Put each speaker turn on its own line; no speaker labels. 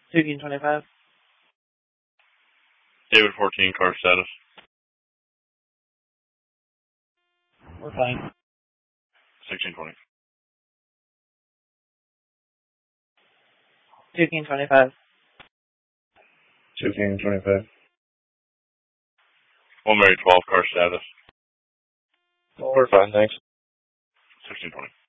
225.
David 14, car status.
We're fine.
1620.
225.
225.
1 Mary 12, car status.
We're fine, thanks.
1620.